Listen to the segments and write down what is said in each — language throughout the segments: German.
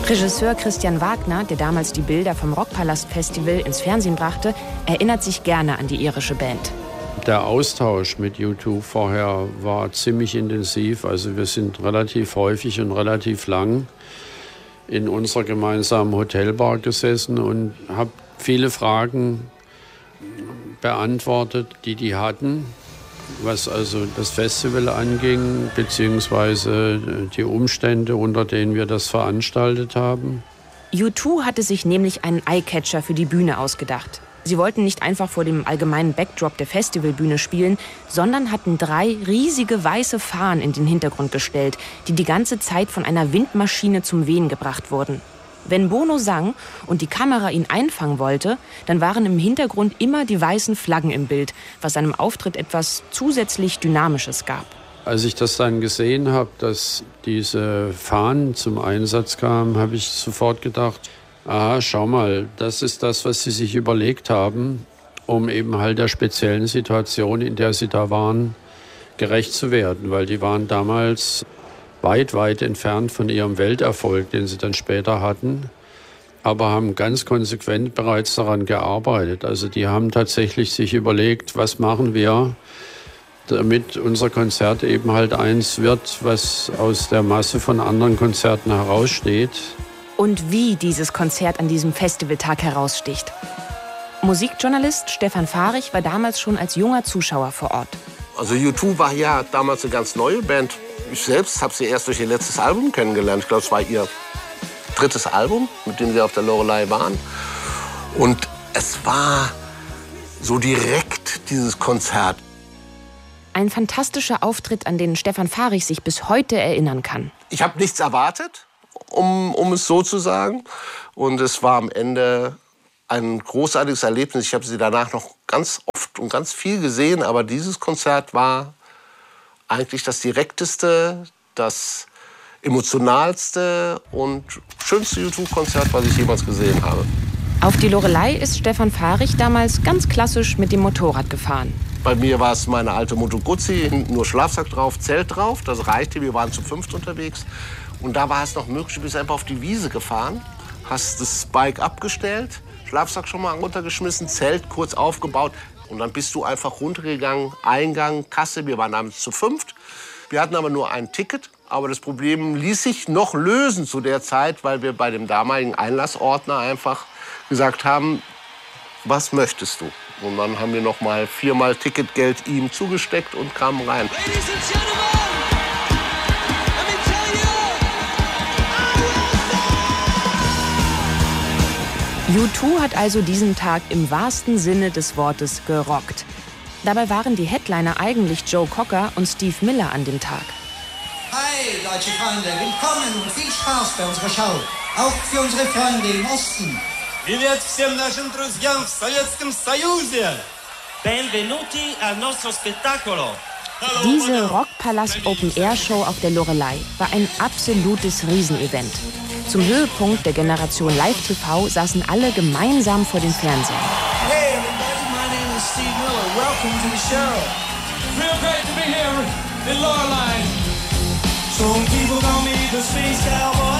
Regisseur Christian Wagner, der damals die Bilder vom Rockpalast-Festival ins Fernsehen brachte, erinnert sich gerne an die irische Band. Der Austausch mit U2 vorher war ziemlich intensiv. Also wir sind relativ häufig und relativ lang in unserer gemeinsamen Hotelbar gesessen und habe viele Fragen beantwortet, die hatten, was also das Festival anging, beziehungsweise die Umstände, unter denen wir das veranstaltet haben. U2 hatte sich nämlich einen Eyecatcher für die Bühne ausgedacht. Sie wollten nicht einfach vor dem allgemeinen Backdrop der Festivalbühne spielen, sondern hatten 3 riesige weiße Fahnen in den Hintergrund gestellt, die die ganze Zeit von einer Windmaschine zum Wehen gebracht wurden. Wenn Bono sang und die Kamera ihn einfangen wollte, dann waren im Hintergrund immer die weißen Flaggen im Bild, was seinem Auftritt etwas zusätzlich Dynamisches gab. Als ich das dann gesehen habe, dass diese Fahnen zum Einsatz kamen, habe ich sofort gedacht, aha, schau mal, das ist das, was sie sich überlegt haben, um eben halt der speziellen Situation, in der sie da waren, gerecht zu werden. Weil die waren damals weit, weit entfernt von ihrem Welterfolg, den sie dann später hatten, aber haben ganz konsequent bereits daran gearbeitet. Also die haben tatsächlich sich überlegt, was machen wir, damit unser Konzert eben halt eins wird, was aus der Masse von anderen Konzerten heraussteht. Und wie dieses Konzert an diesem Festivaltag heraussticht. Musikjournalist Stefan Fahrig war damals schon als junger Zuschauer vor Ort. Also U2 war ja damals eine ganz neue Band. Ich selbst habe sie erst durch ihr letztes Album kennengelernt. Ich glaube, es war ihr 3. Album, mit dem sie auf der Loreley waren. Und es war so direkt dieses Konzert. Ein fantastischer Auftritt, an den Stefan Fahrig sich bis heute erinnern kann. Ich habe nichts erwartet, um es so zu sagen. Und es war am Ende ein großartiges Erlebnis. Ich habe sie danach noch ganz oft und ganz viel gesehen. Aber dieses Konzert war eigentlich das direkteste, das emotionalste und schönste U2-Konzert, was ich jemals gesehen habe. Auf die Loreley ist Stefan Fahrig damals ganz klassisch mit dem Motorrad gefahren. Bei mir war es meine alte Moto Guzzi, hinten nur Schlafsack drauf, Zelt drauf. Das reichte, wir waren zu 5 unterwegs. Und da war es noch möglich, du bist einfach auf die Wiese gefahren, hast das Bike abgestellt, Schlafsack schon mal runtergeschmissen, Zelt kurz aufgebaut. Und dann bist du einfach runtergegangen, Eingang, Kasse, wir waren abends zu 5. Wir hatten aber nur ein Ticket, aber das Problem ließ sich noch lösen zu der Zeit, weil wir bei dem damaligen Einlassordner einfach gesagt haben, was möchtest du? Und dann haben wir noch mal 4-mal Ticketgeld ihm zugesteckt und kamen rein. U2 hat also diesen Tag im wahrsten Sinne des Wortes gerockt. Dabei waren die Headliner eigentlich Joe Cocker und Steve Miller an dem Tag. Hi, deutsche Freunde, willkommen und viel Spaß bei unserer Show. Auch für unsere Freunde im Osten. Привет всем нашим друзьям в Советском Союзе. Benvenuti al nostro spettacolo. Diese Rockpalast Open Air Show auf der Loreley war ein absolutes Riesenevent. Zum Höhepunkt der Generation Live TV saßen alle gemeinsam vor dem Fernseher. Hey everybody, my name is Steve Miller. Welcome to the show. Real great to be here in Loreley. Some people call me the Space Cowboy.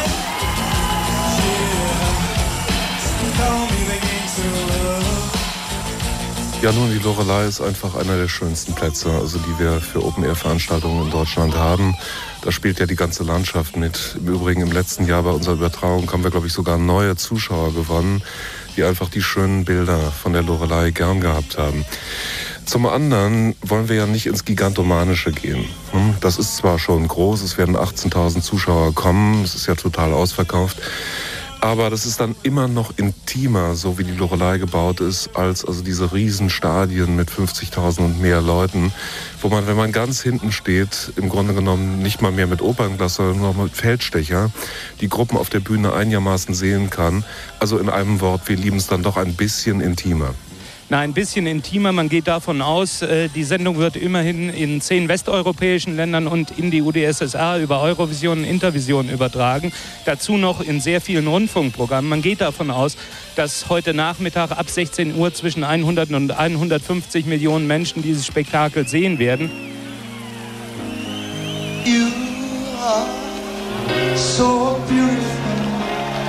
Yeah. Some call me the Gangster Love. Ja, nun, die Loreley ist einfach einer der schönsten Plätze, also die wir für Open-Air-Veranstaltungen in Deutschland haben. Da spielt ja die ganze Landschaft mit. Im Übrigen im letzten Jahr bei unserer Übertragung haben wir, glaube ich, sogar neue Zuschauer gewonnen, die einfach die schönen Bilder von der Loreley gern gehabt haben. Zum anderen wollen wir ja nicht ins Gigantomanische gehen. Das ist zwar schon groß, es werden 18.000 Zuschauer kommen, es ist ja total ausverkauft. Aber das ist dann immer noch intimer, so wie die Loreley gebaut ist, als also diese Riesenstadien mit 50.000 und mehr Leuten, wo man, wenn man ganz hinten steht, im Grunde genommen nicht mal mehr mit Opernglas, sondern nur mit Feldstecher, die Gruppen auf der Bühne einigermaßen sehen kann. Also in einem Wort, wir lieben es dann doch ein bisschen intimer. Na, ein bisschen intimer. Man geht davon aus, die Sendung wird immerhin in 10 westeuropäischen Ländern und in die UdSSR über Eurovision und Intervision übertragen. Dazu noch in sehr vielen Rundfunkprogrammen. Man geht davon aus, dass heute Nachmittag ab 16 Uhr zwischen 100 und 150 Millionen Menschen dieses Spektakel sehen werden. You are so beautiful.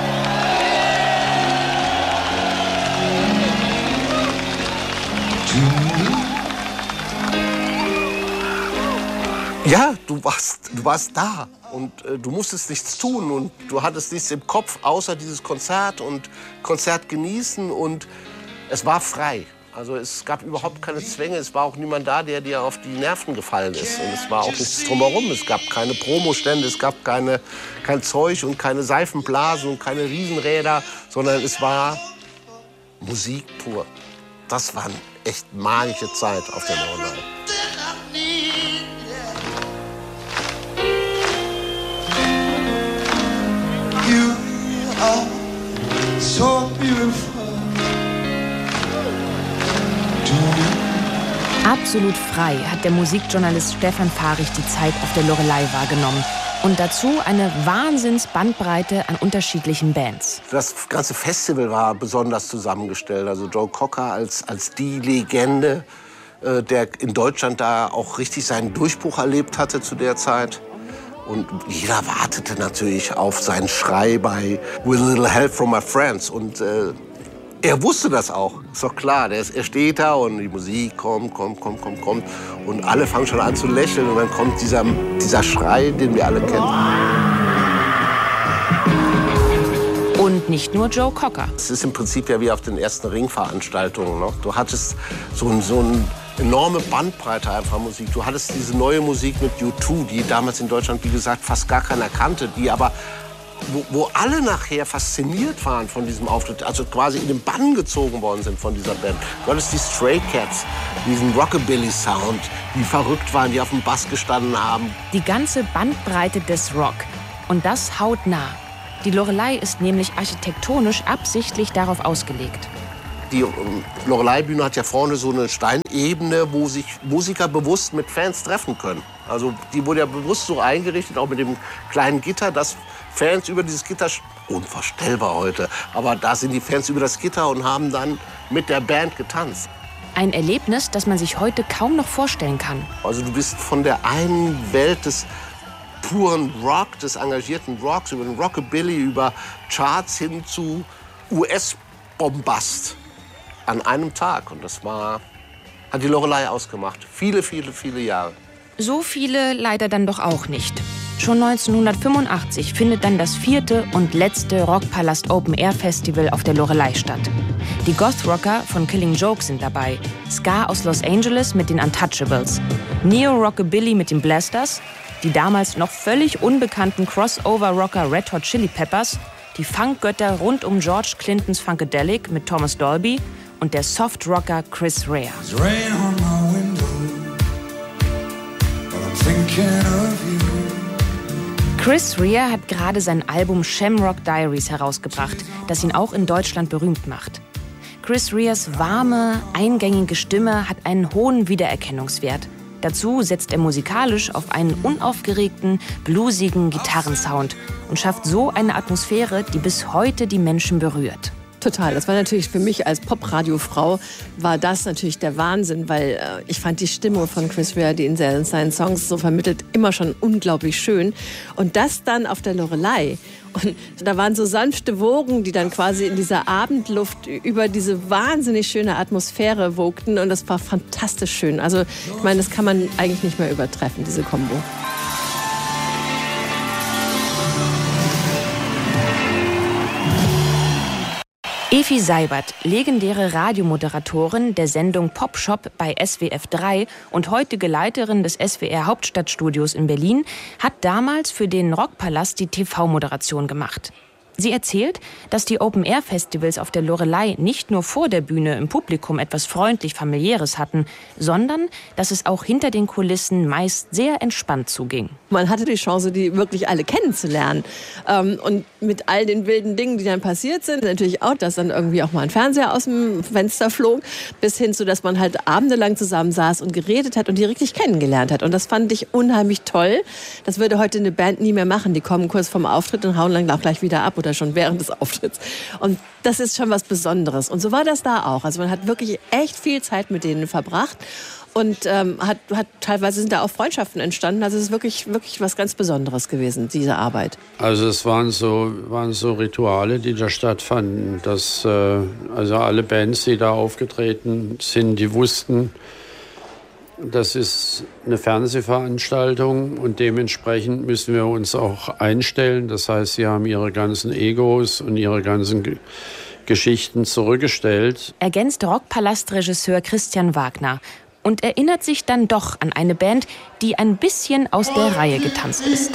Ja, du warst da und du musstest nichts tun und du hattest nichts im Kopf, außer dieses Konzert und Konzert genießen und es war frei. Also es gab überhaupt keine Zwänge, es war auch niemand da, der dir auf die Nerven gefallen ist. Und es war auch nichts drumherum, es gab keine Promostände, es gab kein Zeug und keine Seifenblasen und keine Riesenräder, sondern es war Musik pur. Das war eine echt magische Zeit auf der Loreley. You are so beautiful. Absolut frei hat der Musikjournalist Stefan Fahrig die Zeit auf der Loreley wahrgenommen. Und dazu eine Wahnsinnsbandbreite an unterschiedlichen Bands. Das ganze Festival war besonders zusammengestellt. Also Joe Cocker als die Legende, der in Deutschland da auch richtig seinen Durchbruch erlebt hatte zu der Zeit. Und jeder wartete natürlich auf seinen Schrei bei With a Little Help from My Friends. Und er wusste das auch, ist doch klar. Er steht da und die Musik kommt. Und alle fangen schon an zu lächeln und dann kommt dieser Schrei, den wir alle kennen. Und nicht nur Joe Cocker. Es ist im Prinzip ja wie auf den ersten Ringveranstaltungen. Ne? Du hattest so eine enorme Bandbreite einfach Musik. Du hattest diese neue Musik mit U2, die damals in Deutschland, wie gesagt, fast gar keiner kannte, die aber wo alle nachher fasziniert waren von diesem Auftritt, also quasi in den Bann gezogen worden sind von dieser Band. Du hattest die Stray Cats, diesen Rockabilly-Sound, die verrückt waren, die auf dem Bass gestanden haben. Die ganze Bandbreite des Rock. Und das hautnah. Die Loreley ist nämlich architektonisch absichtlich darauf ausgelegt. Die Loreley-Bühne hat ja vorne so eine Steinebene, wo sich Musiker bewusst mit Fans treffen können. Also die wurde ja bewusst so eingerichtet, auch mit dem kleinen Gitter, dass Fans über dieses Gitter, unvorstellbar heute, aber da sind die Fans über das Gitter und haben dann mit der Band getanzt. Ein Erlebnis, das man sich heute kaum noch vorstellen kann. Also du bist von der einen Welt des puren Rock, des engagierten Rocks, über den Rockabilly, über Charts hin zu US-Bombast an einem Tag. Und das hat die Loreley ausgemacht. Viele, viele, viele Jahre. So viele leider dann doch auch nicht. Schon 1985 findet dann das 4. und letzte Rockpalast Open Air Festival auf der Loreley statt. Die Goth-Rocker von Killing Joke sind dabei, Ska aus Los Angeles mit den Untouchables, Neo-Rockabilly mit den Blasters, die damals noch völlig unbekannten Crossover-Rocker Red Hot Chili Peppers, die Funkgötter rund um George Clintons Funkadelic mit Thomas Dolby und der Soft-Rocker Chris Rea. Chris Rea hat gerade sein Album Shamrock Diaries herausgebracht, das ihn auch in Deutschland berühmt macht. Chris Reas warme, eingängige Stimme hat einen hohen Wiedererkennungswert. Dazu setzt er musikalisch auf einen unaufgeregten, bluesigen Gitarrensound und schafft so eine Atmosphäre, die bis heute die Menschen berührt. Total. Das war natürlich für mich als Pop-Radio-Frau war das natürlich der Wahnsinn, weil ich fand die Stimme von Chris Rea, die in seinen Songs so vermittelt, immer schon unglaublich schön. Und das dann auf der Loreley. Und da waren so sanfte Wogen, die dann quasi in dieser Abendluft über diese wahnsinnig schöne Atmosphäre wogten. Und das war fantastisch schön. Also ich meine, das kann man eigentlich nicht mehr übertreffen, diese Kombo. Efi Seibert, legendäre Radiomoderatorin der Sendung Pop Shop bei SWF 3 und heutige Leiterin des SWR Hauptstadtstudios in Berlin, hat damals für den Rockpalast die TV-Moderation gemacht. Sie erzählt, dass die Open-Air-Festivals auf der Loreley nicht nur vor der Bühne im Publikum etwas freundlich Familiäres hatten, sondern dass es auch hinter den Kulissen meist sehr entspannt zuging. Man hatte die Chance, die wirklich alle kennenzulernen. Und mit all den wilden Dingen, die dann passiert sind, natürlich auch, dass dann irgendwie auch mal ein Fernseher aus dem Fenster flog, bis hin zu, dass man halt abendelang zusammen saß und geredet hat und die richtig kennengelernt hat. Und das fand ich unheimlich toll. Das würde heute eine Band nie mehr machen. Die kommen kurz vorm Auftritt und hauen dann auch gleich wieder ab oder schon während des Auftritts. Und das ist schon was Besonderes. Und so war das da auch. Also man hat wirklich echt viel Zeit mit denen verbracht. Und teilweise sind da auch Freundschaften entstanden. Also es ist wirklich was ganz Besonderes gewesen, diese Arbeit. Also es waren so Rituale, die da stattfanden, dass also alle Bands, die da aufgetreten sind, die wussten, das ist eine Fernsehveranstaltung und dementsprechend müssen wir uns auch einstellen. Das heißt, sie haben ihre ganzen Egos und ihre ganzen Geschichten zurückgestellt. Ergänzt Rockpalast-Regisseur Christian Wagner und erinnert sich dann doch an eine Band, die ein bisschen aus der Reihe getanzt ist.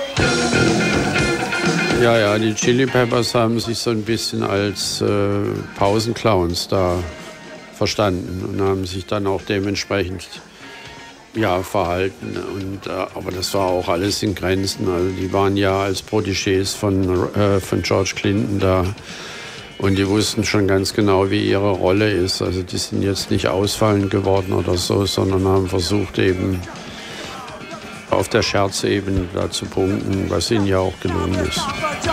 Ja, die Chili Peppers haben sich so ein bisschen als Pausenclowns da verstanden und haben sich dann auch dementsprechend verhalten. Aber das war auch alles in Grenzen. Also die waren ja als Protégés von George Clinton da. Und die wussten schon ganz genau, wie ihre Rolle ist. Also die sind jetzt nicht ausfallend geworden oder so, sondern haben versucht eben auf der Scherzebene da zu punkten, was ihnen ja auch gelungen ist.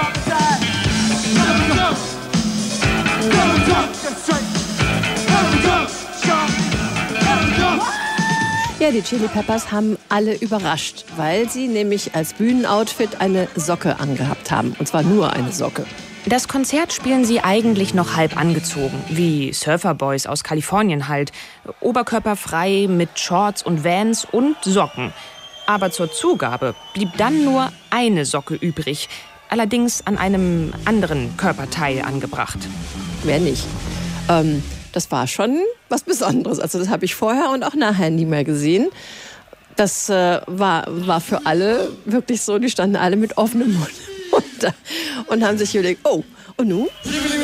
Ja, die Chili Peppers haben alle überrascht, weil sie nämlich als Bühnenoutfit eine Socke angehabt haben. Und zwar nur eine Socke. Das Konzert spielen sie eigentlich noch halb angezogen, wie Surferboys aus Kalifornien halt. Oberkörperfrei mit Shorts und Vans und Socken. Aber zur Zugabe blieb dann nur eine Socke übrig, allerdings an einem anderen Körperteil angebracht. Wer nicht? Das war schon was Besonderes. Also das habe ich vorher und auch nachher nie mehr gesehen. Das war für alle wirklich so, die standen alle mit offenem Mund und haben sich überlegt, oh, und nun?